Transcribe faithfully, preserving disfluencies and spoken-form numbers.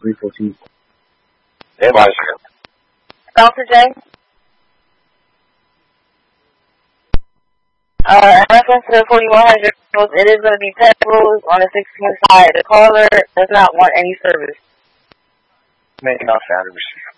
three fourteen. Hey, Marshall. Doctor J? Uh, in reference to the forty-one hundred rules, it is going to be pet rules on the sixteen side. The caller does not want any service. Making off out of receiver.